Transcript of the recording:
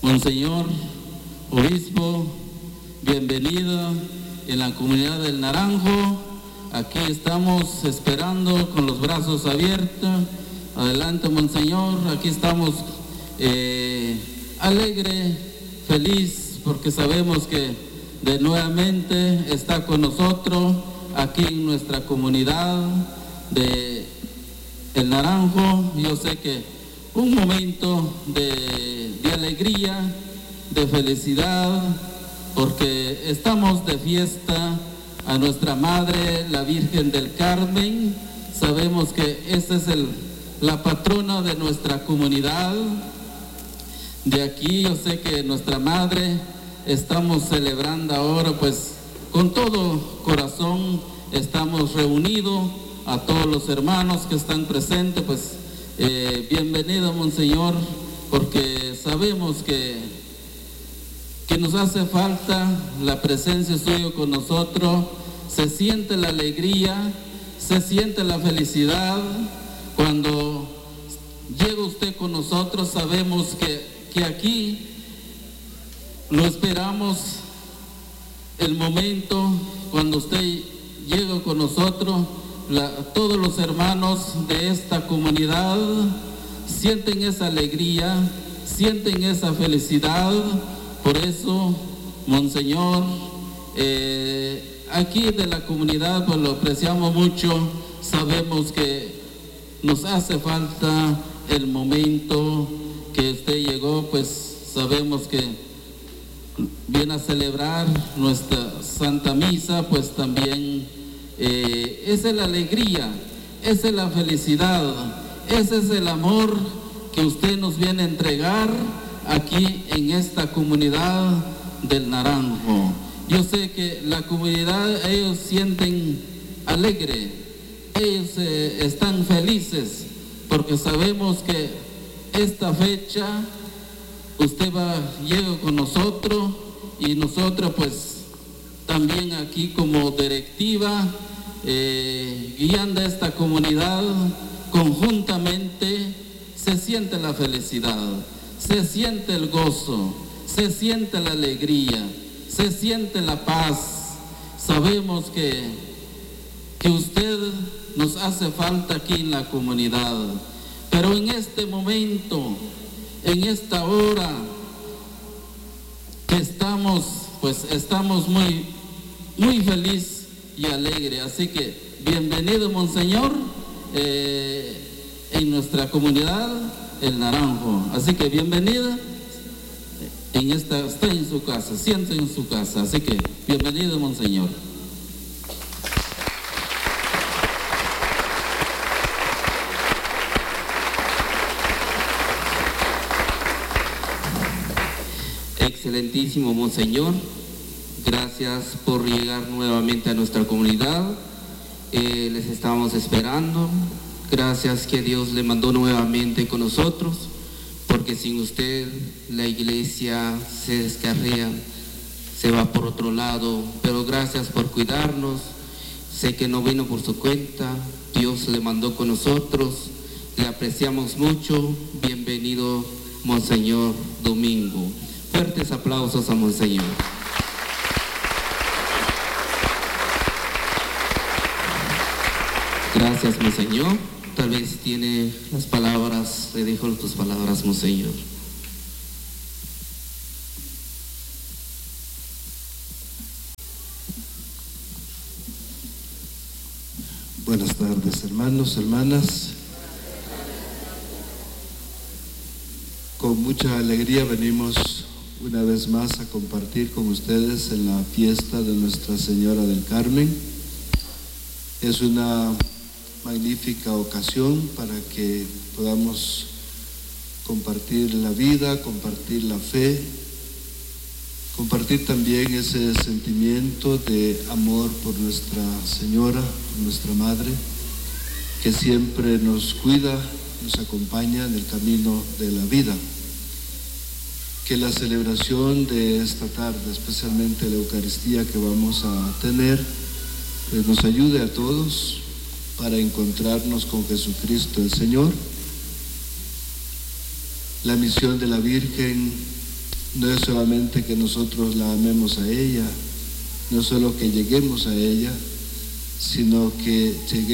Monseñor Obispo, bienvenido en la comunidad del Naranjo. Aquí estamos esperando con los brazos abiertos. Adelante, Monseñor. Aquí estamos alegre, feliz, porque sabemos que de nuevamente está con nosotros aquí en nuestra comunidad de El Naranjo. Yo sé que un momento de alegría, de felicidad, porque estamos de fiesta a nuestra Madre, la Virgen del Carmen. Sabemos que esta es la patrona de nuestra comunidad. De aquí yo sé que nuestra Madre estamos celebrando ahora, pues con todo corazón estamos reunidos, a todos los hermanos que están presentes, pues bienvenido, Monseñor, porque sabemos que nos hace falta la presencia suya con nosotros. Se siente la alegría, se siente la felicidad. Cuando llega usted con nosotros, sabemos que aquí lo esperamos el momento cuando usted llega con nosotros. Todos los hermanos de esta comunidad sienten esa alegría, sienten esa felicidad. Por eso, Monseñor, aquí de la comunidad pues lo apreciamos mucho. Sabemos que nos hace falta el momento que usted llegó, pues sabemos que viene a celebrar nuestra Santa Misa, pues también esa es la alegría, esa es la felicidad, ese es el amor que usted nos viene a entregar aquí en esta comunidad del Naranjo. Yo sé que la comunidad, ellos sienten alegre, ellos están felices, porque sabemos que esta fecha usted llega con nosotros, y nosotros pues también aquí como directiva, guiando a esta comunidad conjuntamente, se siente la felicidad, se siente el gozo, se siente la alegría, se siente la paz. Sabemos que usted nos hace falta aquí en la comunidad, pero en este momento, en esta hora que estamos, pues estamos muy feliz y alegre. Así que bienvenido, Monseñor, en nuestra comunidad El Naranjo. Así que bienvenida. Está en su casa, siéntese en su casa. Así que bienvenido, Monseñor. Excelentísimo Monseñor, gracias por llegar nuevamente a nuestra comunidad. Les estábamos esperando. Gracias que Dios le mandó nuevamente con nosotros, porque sin usted la iglesia se descarría, se va por otro lado. Pero gracias por cuidarnos. Sé que no vino por su cuenta, Dios le mandó con nosotros. Le apreciamos mucho. Bienvenido, Monseñor Domingo. Fuertes aplausos a Monseñor. Gracias, Monseñor. Tal vez tiene las palabras, le dejo tus palabras, Monseñor. Buenas tardes, hermanos, hermanas. Con mucha alegría venimos una vez más a compartir con ustedes en la fiesta de Nuestra Señora del Carmen. Es una magnífica ocasión para que podamos compartir la vida, compartir la fe, compartir también ese sentimiento de amor por Nuestra Señora, nuestra Madre, que siempre nos cuida, nos acompaña en el camino de la vida. Que la celebración de esta tarde, especialmente la Eucaristía que vamos a tener, pues nos ayude a todos para encontrarnos con Jesucristo el Señor. La misión de la Virgen no es solamente que nosotros la amemos a ella, no solo que lleguemos a ella, sino que lleguemos